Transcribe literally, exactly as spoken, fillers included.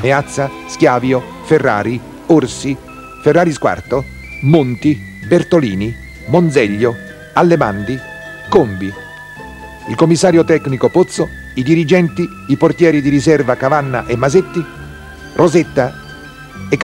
Meazza, Schiavio, Ferrari, Orsi, Ferrari Squarto, Monti, Bertolini, Monzeglio, Allemandi, Combi, il commissario tecnico Pozzo, i dirigenti, i portieri di riserva Cavanna e Masetti, Rosetta